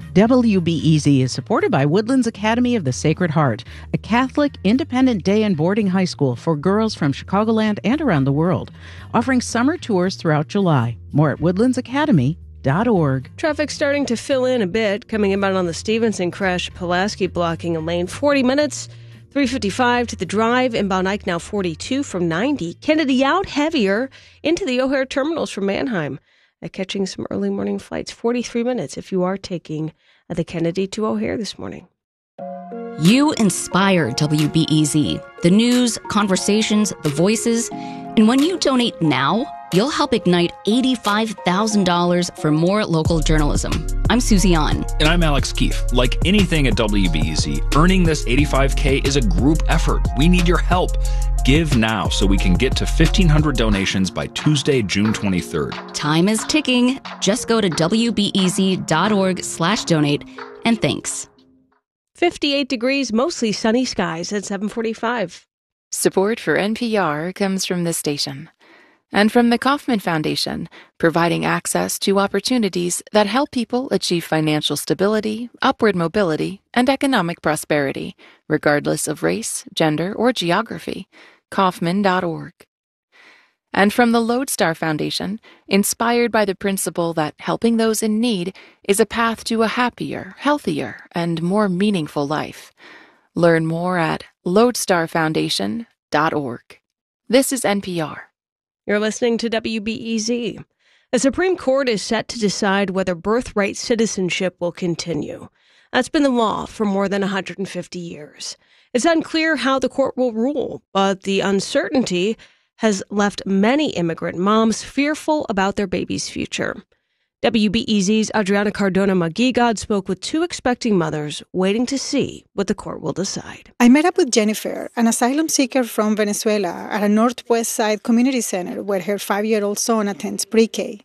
WBEZ is supported by Woodlands Academy of the Sacred Heart, a Catholic independent day and boarding high school for girls from Chicagoland and around the world, offering summer tours throughout July. More at woodlandsacademy.org. Traffic starting to fill in a bit, coming inbound on the Stevenson crash, Pulaski blocking a lane, 40 minutes. 355 to the drive, inbound Ike now 42 from 90. Kennedy out heavier into the O'Hare terminals from Mannheim. Catching some early morning flights, 43 minutes if you are taking the Kennedy to O'Hare this morning. You inspire WBEZ, the news, conversations, the voices. And when you donate now, you'll help ignite $85,000 for more local journalism. I'm Susie An. And I'm Alex Keefe. Like anything at WBEZ, earning this $85K is a group effort. We need your help. Give now so we can get to 1,500 donations by Tuesday, June 23rd. Time is ticking. Just go to WBEZ.org/donate. And thanks. 58 degrees, mostly sunny skies at 7:45. Support for NPR comes from this station and from the Kauffman Foundation, providing access to opportunities that help people achieve financial stability, upward mobility, and economic prosperity, regardless of race, gender, or geography. Kauffman.org. And from the Lodestar Foundation, inspired by the principle that helping those in need is a path to a happier, healthier, and more meaningful life. Learn more at lodestarfoundation.org. This is NPR. You're listening to WBEZ. The Supreme Court is set to decide whether birthright citizenship will continue. That's been the law for more than 150 years. It's unclear how the court will rule, but the uncertainty has left many immigrant moms fearful about their baby's future. WBEZ's Adriana Cardona-Magigad spoke with two expecting mothers waiting to see what the court will decide. I met up with Jennifer, an asylum seeker from Venezuela, at a Northwest Side community center where her 5-year-old son attends pre-K.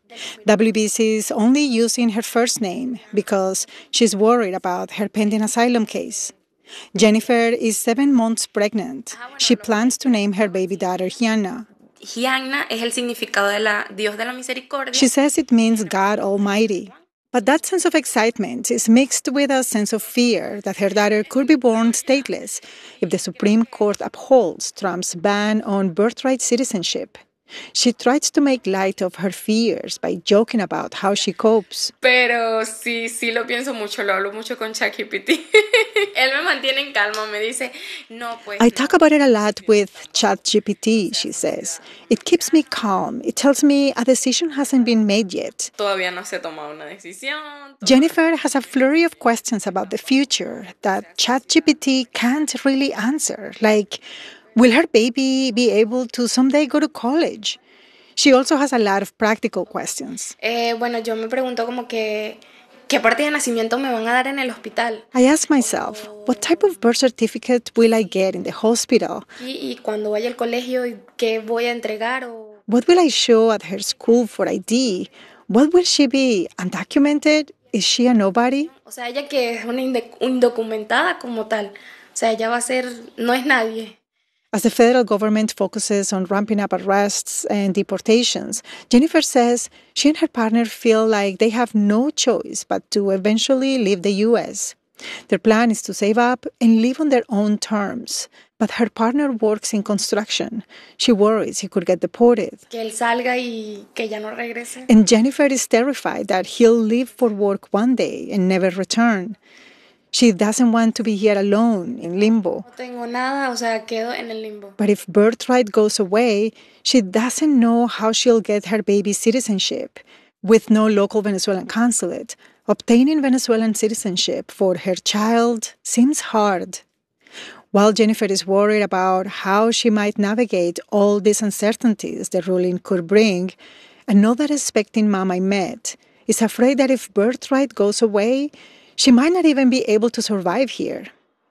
WBEZ is only using her first name because she's worried about her pending asylum case. Jennifer is 7 months pregnant. She plans to name her baby daughter Gianna. Gianna es el significado de Dios de la misericordia. She says it means God Almighty. But that sense of excitement is mixed with a sense of fear that her daughter could be born stateless if the Supreme Court upholds Trump's ban on birthright citizenship. She tries to make light of her fears by joking about how she copes. Pero sí lo pienso mucho, lo hablo mucho con ChatGPT. Él me mantiene en calma, me dice, no, pues. I talk about it a lot with ChatGPT, she says. It keeps me calm. It tells me a decision hasn't been made yet. Todavía no se ha tomado una decisión. Jennifer has a flurry of questions about the future that ChatGPT can't really answer, like, will her baby be able to someday go to college? She also has a lot of practical questions. Bueno, yo me pregunto como que, ¿qué parte de nacimiento me van a dar en el hospital? I ask myself, what type of birth certificate will I get in the hospital? Y cuando vaya al colegio, ¿qué voy a entregar? What will I show at her school for ID? What will she be, undocumented? Is she a nobody? O sea, ella que es una indocumentada como tal. O sea, ella va a ser, no es nadie. As the federal government focuses on ramping up arrests and deportations, Jennifer says she and her partner feel like they have no choice but to eventually leave the U.S. Their plan is to save up and live on their own terms. But her partner works in construction. She worries he could get deported. Que él salga y que ya no regrese. And Jennifer is terrified that he'll leave for work one day and never return. She doesn't want to be here alone, in limbo. No tengo nada, o sea, quedo en el limbo. But if birthright goes away, she doesn't know how she'll get her baby's citizenship. With no local Venezuelan consulate, obtaining Venezuelan citizenship for her child seems hard. While Jennifer is worried about how she might navigate all these uncertainties the ruling could bring, another expecting mom I met is afraid that if birthright goes away, she might not even be able to survive here.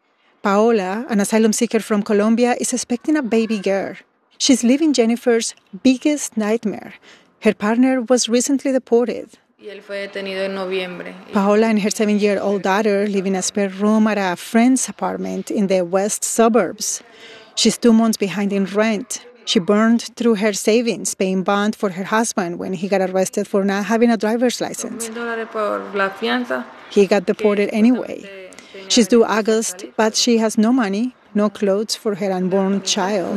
Paola, an asylum seeker from Colombia, is expecting a baby girl. She's living Jennifer's biggest nightmare. Her partner was recently deported. Y él fue detenido en noviembre. Paola and her 7-year-old daughter live in a spare room at a friend's apartment in the west suburbs. She's 2 months behind in rent. She burned through her savings, paying bond for her husband when he got arrested for not having a driver's license. He got deported anyway. She's due August, but she has no money, no clothes for her unborn child.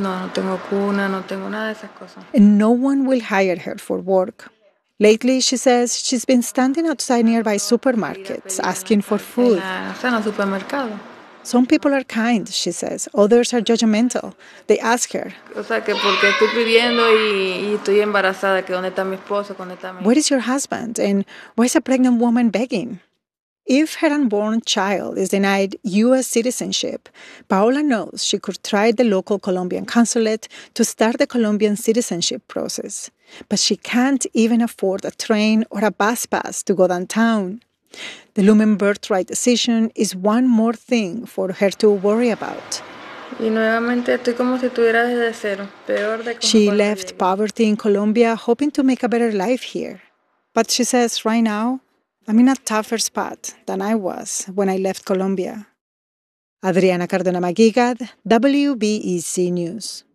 And no one will hire her for work. Lately, she says she's been standing outside nearby supermarkets asking for food. Some people are kind, she says. Others are judgmental. They ask her, "Where is your husband? And why is a pregnant woman begging?" If her unborn child is denied U.S. citizenship, Paola knows she could try the local Colombian consulate to start the Colombian citizenship process. But she can't even afford a train or a bus pass to go downtown. The looming birthright decision is one more thing for her to worry about. She left poverty in Colombia hoping to make a better life here. But she says right now, I'm in a tougher spot than I was when I left Colombia. Adriana Cardona Maguigad, WBEZ News.